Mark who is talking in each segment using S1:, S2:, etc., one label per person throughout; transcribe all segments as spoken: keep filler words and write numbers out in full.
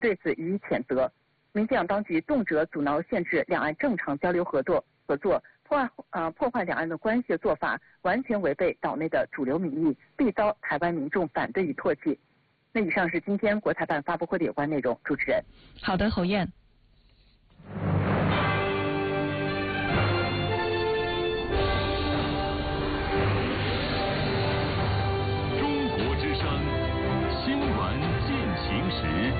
S1: 对此予以谴责。民进党当局动辄阻挠限制两岸正常交流合作合作，破坏呃破坏两岸的关系的做法，完全违背岛内的主流民意，必遭台湾民众反对与唾弃。那以上是今天国台办发布会的有关内容。主持人，
S2: 好的，侯燕。
S3: 中国之声，新闻进行时。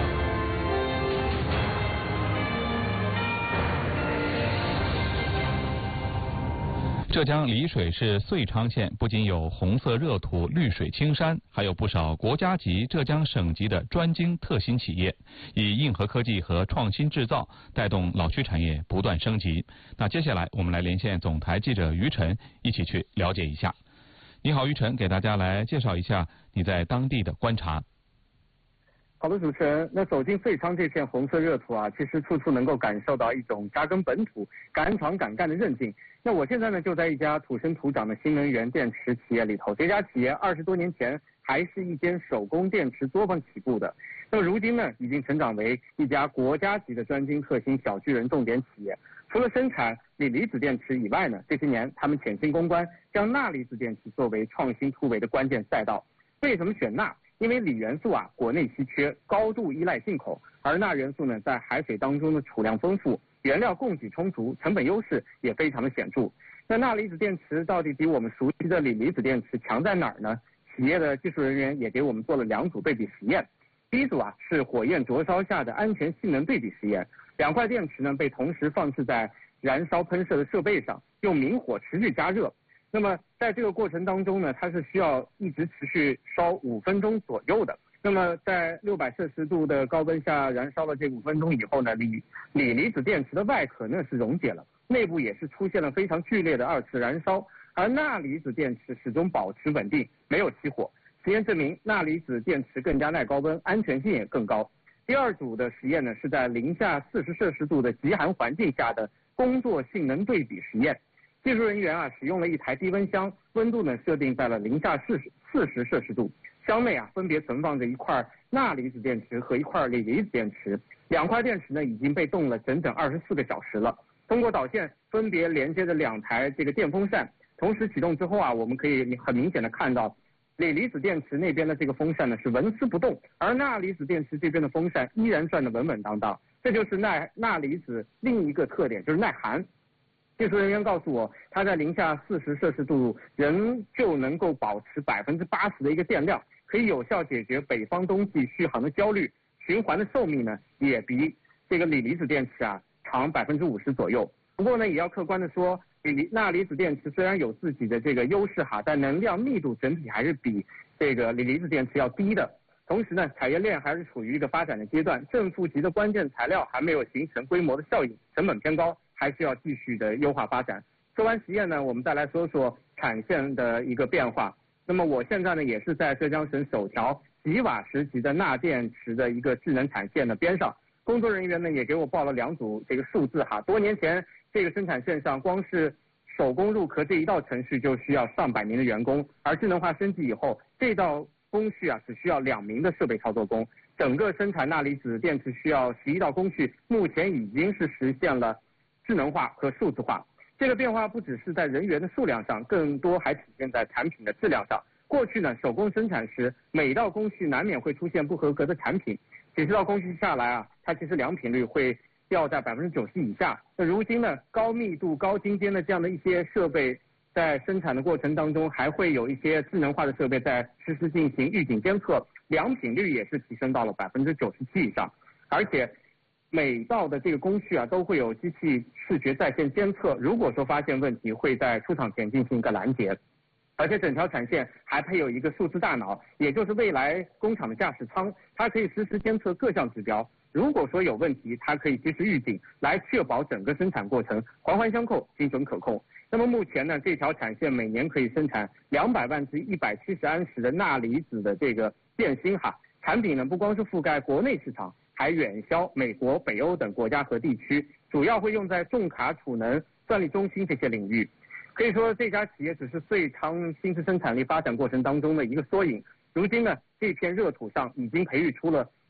S4: 浙江丽水市遂昌县不仅有红色热土、绿水青山，还有不少国家级、浙江省级的专精特新企业，以硬核科技和创新制造带动老区产业不断升级。那接下来我们来连线总台记者于晨，一起去了解一下。你好，于晨，给大家来介绍一下你在当地的观察。
S5: 好的，主持人，那走进遂昌这片红色热土啊，其实处处能够感受到一种扎根本土、敢闯敢干的韧劲。那我现在呢，就在一家土生土长的新能源电池企业里头。这家企业二十多年前还是一间手工电池作坊起步的，那么如今呢，已经成长为一家国家级的专精特新小巨人重点企业。除了生产锂离子电池以外呢，这些年他们潜心攻关，将钠离子电池作为创新突围的关键赛道。为什么选钠？因为锂元素啊，国内稀缺，高度依赖进口，而钠元素呢，在海水当中的储量丰富，原料供给充足，成本优势也非常的显著。那钠离子电池到底比我们熟悉的锂离子电池强在哪儿呢？企业的技术人员也给我们做了两组对比实验。第一组啊是火焰灼烧下的安全性能对比实验，两块电池呢被同时放置在燃烧喷射的设备上，用明火持续加热。那么在这个过程当中呢，它是需要一直持续烧五分钟左右的。那么在六百摄氏度的高温下燃烧了这五分钟以后呢，锂锂离子电池的外壳呢是溶解了，内部也是出现了非常剧烈的二次燃烧，而钠离子电池始终保持稳定，没有起火。实验证明钠离子电池更加耐高温，安全性也更高。第二组的实验呢是在零下四十摄氏度的极寒环境下的工作性能对比实验。技术人员啊使用了一台低温箱，温度呢设定在了零下四十四十摄氏度，箱内啊分别存放着一块钠离子电池和一块锂离子电池，两块电池呢已经被冻了整整二十四个小时了。通过导线分别连接着两台这个电风扇，同时启动之后啊，我们可以很明显的看到，锂离子电池那边的这个风扇呢是纹丝不动，而钠离子电池这边的风扇依然转得稳稳当当。这就是钠钠离子另一个特点，就是耐寒。技术人员告诉我，它在零下四十摄氏度仍旧能够保持百分之八十的一个电量，可以有效解决北方冬季续航的焦虑。循环的寿命呢，也比这个锂离子电池啊长百分之五十左右。不过呢，也要客观的说，锂钠离子电池虽然有自己的这个优势哈，但能量密度整体还是比这个锂离子电池要低的。同时呢，产业链还是处于一个发展的阶段，正负极的关键材料还没有形成规模的效应，成本偏高。还需要继续的优化发展。说完实验呢，我们再来说说产线的一个变化。那么我现在呢，也是在浙江省首条几瓦时级的钠电池的一个智能产线的边上。工作人员呢也给我报了两组这个数字哈。多年前这个生产线上光是手工入壳这一道程序就需要上百名的员工，而智能化升级以后，这道工序啊只需要两名的设备操作工。整个生产钠离子电池需要十一道工序，目前已经是实现了智能化和数字化。这个变化不只是在人员的数量上，更多还体现在产品的质量上。过去呢，手工生产时，每道工序难免会出现不合格的产品，几十道工序下来啊，它其实良品率会掉在百分之九十以下。那如今呢，高密度、高精尖的这样的一些设备，在生产的过程当中，还会有一些智能化的设备在实时进行预警监测，良品率也是提升到了百分之九十七以上，而且每道的这个工序啊，都会有机器视觉在线监测，如果说发现问题，会在出厂前进行一个拦截。而且整条产线还配有一个数字大脑，也就是未来工厂的驾驶舱，它可以实时监测各项指标。如果说有问题，它可以及时预警，来确保整个生产过程环环相扣、精准可控。那么目前呢，这条产线每年可以生产两百万至一百七十安时的钠离子的这个电芯哈，产品呢不光是覆盖国内市场，还远销美国、北欧等国家和地区，主要会用在重卡储能、算力中心这些领域。可以说，这家企业只是遂昌新质生产力发展过程当中的一个缩影。如今呢，这片热土上已经培育出了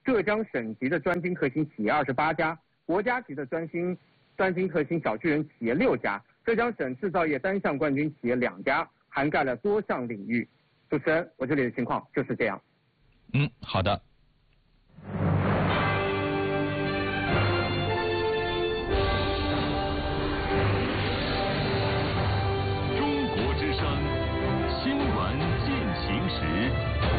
S5: 浙江省级的专精特新企业二十八家，国家级的专精专精特新小巨人企业六家，浙江省制造业单项冠军企业两家，涵盖了多项领域。主持人，我这里的情况就是这样。
S4: 嗯，好的。
S3: 中国之声新闻进行时。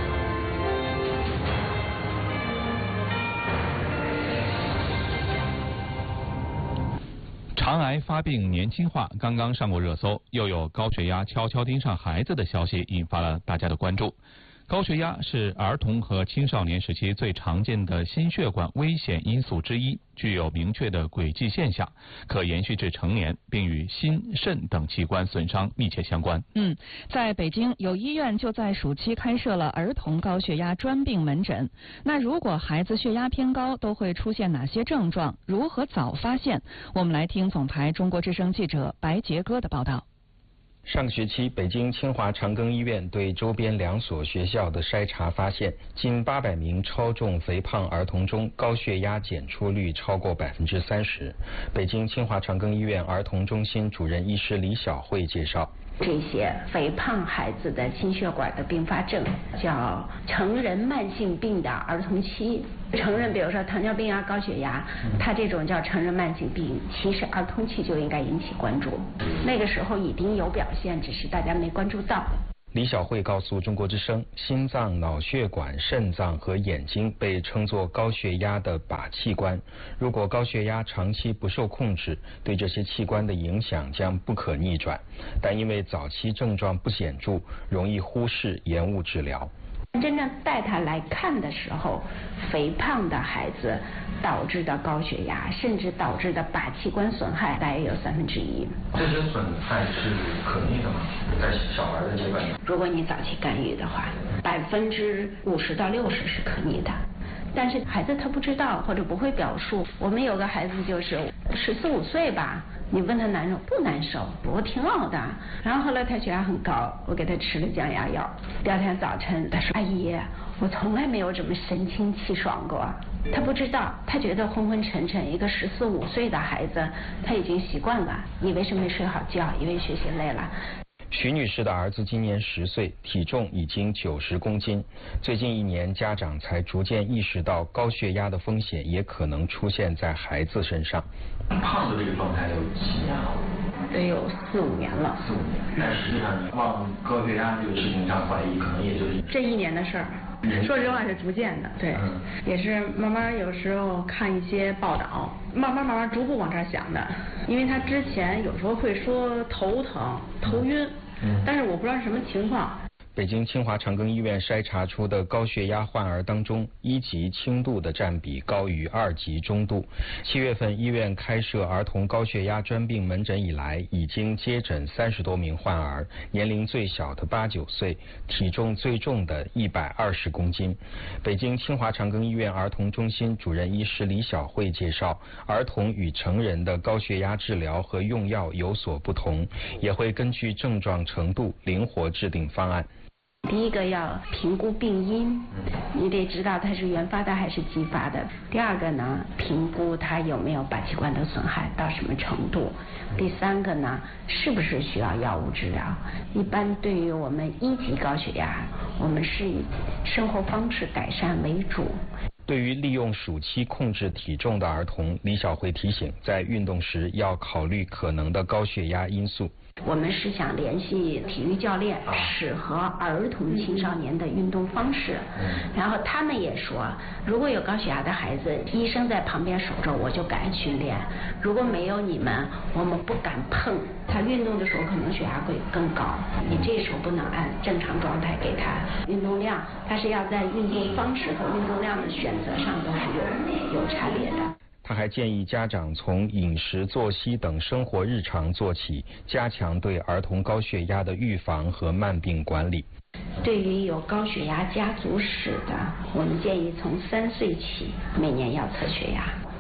S4: 肠癌发病年轻化刚刚上过热搜，又有高血压悄悄盯上孩子的消息引发了大家的关注。高血压是儿童和青少年时期最常见的心血管危险因素之一，具有明确的轨迹现象，可延续至成年，并与心、肾等器官损伤密切相关。
S2: 嗯，在北京有医院就在暑期开设了儿童高血压专病门诊。那如果孩子血压偏高，都会出现哪些症状？如何早发现？我们来听总台中国之声记者白杰哥的报道。
S6: 上个学期，北京清华长庚医院对周边两所学校的筛查发现，近八百名超重肥胖儿童中，高血压检出率超过百分之三十。北京清华长庚医院儿童中心主任医师李晓慧介绍，
S7: 这些肥胖孩子的心血管的并发症叫成人慢性病的儿童期。成人比如说糖尿病啊、高血压，它这种叫成人慢性病，其实儿童期就应该引起关注，那个时候已经有表现，只是大家没关注到。
S6: 李晓慧告诉中国之声，心脏、脑血管、肾脏和眼睛被称作高血压的靶器官。如果高血压长期不受控制，对这些器官的影响将不可逆转，但因为早期症状不显著，容易忽视、延误治疗。
S7: 真正带他来看的时候，肥胖的孩子导致的高血压，甚至导致的靶器官损害，大约有三分之一。
S6: 这些损害是可逆的吗？在小孩的阶段，
S7: 如果你早期干预的话，百分之五十到六十是可逆的。但是孩子他不知道或者不会表述。我们有个孩子就是十四五岁吧，你问他难受不难受？我挺好的。然后后来他血压很高，我给他吃了降压药。第二天早晨他说：“阿姨，我从来没有这么神清气爽过。”他不知道，他觉得昏昏沉沉。一个十四五岁的孩子，他已经习惯了，以为是没睡好觉，以为学习累了。
S6: 徐女士的儿子今年十岁，体重已经九十公斤。最近一年，家长才逐渐意识到高血压的风险也可能出现在孩子身上。
S8: 胖的这个状态有几年了？
S7: 得有四五年了。
S8: 四五年，但实际上你往高血压这个事情上怀疑，可能也就是
S9: 这一年的事儿。说实话是逐渐的，对，嗯、也是慢慢有时候看一些报道，慢慢慢慢逐步往这儿想的。因为他之前有时候会说头疼、头晕，嗯、但是我不知道是什么情况。
S6: 北京清华长庚医院筛查出的高血压患儿当中，一级轻度的占比高于二级中度。七月份，医院开设儿童高血压专病门诊以来，已经接诊三十多名患儿，年龄最小的八九岁，体重最重的一百二十公斤。北京清华长庚医院儿童中心主任医师李晓慧介绍，儿童与成人的高血压治疗和用药有所不同，也会根据症状程度灵活制定方案。
S7: 第一个要评估病因，你得知道它是原发的还是继发的。第二个呢，评估它有没有靶器官的损害到什么程度。第三个呢，是不是需要药物治疗。一般对于我们一级高血压，我们是以生活方式改善为主。
S6: 对于利用暑期控制体重的儿童，李晓慧提醒，在运动时要考虑可能的高血压因素。
S7: 我们是想联系体育教练，适合儿童青少年的运动方式。然后他们也说，如果有高血压的孩子，医生在旁边守着，我就敢训练；如果没有你们，我们不敢碰。他运动的时候可能血压会更高，你这时候不能按正常状态给他运动量，他是要在运动方式和运动量的选择上都是有有差别的。
S6: 他还建议家长从饮食、作息等生活日常做起，加强对儿童高血压的预防和慢病管理。
S7: 对于有高血压家族史的，我们建议从三岁起每年要测血压。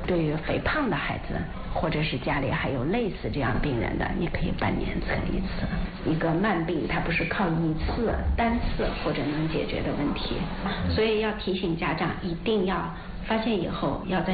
S7: 对于肥胖的孩子，或者是家里还有类似这样病人的，你可以半年测一次。一个慢病它不是靠一次单次或者能解决的问题，所以要提醒家长一定要发现以后要在